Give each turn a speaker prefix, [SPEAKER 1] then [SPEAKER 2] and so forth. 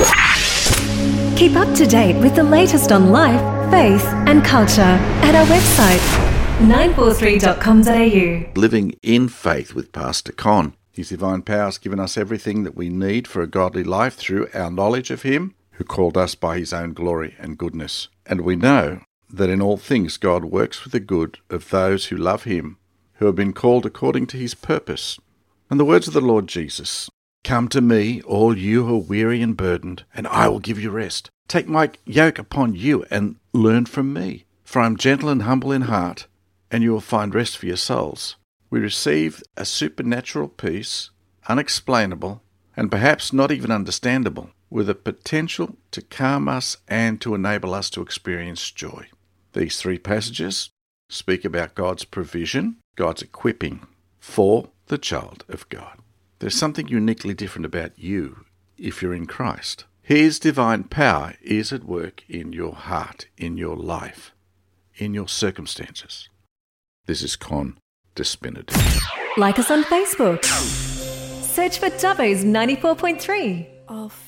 [SPEAKER 1] Keep up to date with the latest on life, faith and culture at our website 943.com.au.
[SPEAKER 2] Living in Faith with Pastor Con. His divine power has given us everything that we need for a godly life through our knowledge of Him, who called us by His own glory and goodness. And we know that in all things God works for the good of those who love Him, who have been called according to His purpose. And the words of the Lord Jesus, "Come to me, all you who are weary and burdened, and I will give you rest. Take my yoke upon you and learn from me, for I am gentle and humble in heart, and you will find rest for your souls." We receive a supernatural peace, unexplainable, and perhaps not even understandable, with a potential to calm us and to enable us to experience joy. These three passages speak about God's provision, God's equipping for the child of God. There's something uniquely different about you if you're in Christ. His divine power is at work in your heart, in your life, in your circumstances. This is Con Despinard.
[SPEAKER 1] Like us on Facebook. Search for Dubbo's 94.3.